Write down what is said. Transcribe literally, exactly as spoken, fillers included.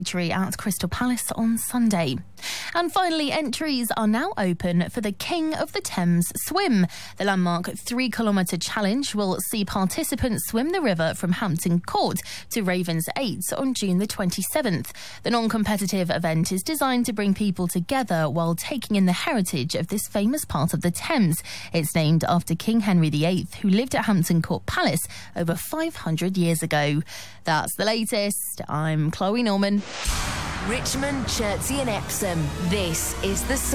at Crystal Palace on Sunday. And finally, entries are now open for the King of the Thames swim. The landmark three-kilometre challenge will see participants swim the river from Hampton Court to Ravens eight on June the twenty-seventh. The non-competitive event is designed to bring people together while taking in the heritage of this famous part of the Thames. It's named after King Henry the eighth, who lived at Hampton Court Palace over five hundred years ago. That's the latest. I'm Chloe Norman. Richmond, Chertsey and Epsom. This is the